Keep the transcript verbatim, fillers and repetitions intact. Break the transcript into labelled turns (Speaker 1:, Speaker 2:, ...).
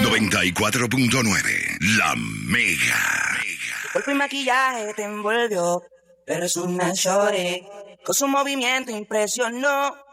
Speaker 1: noventa y cuatro punto nueve, La Mega.
Speaker 2: Tu cuerpo y maquillaje te envolvió, pero es una shorty. Con su movimiento impresionó.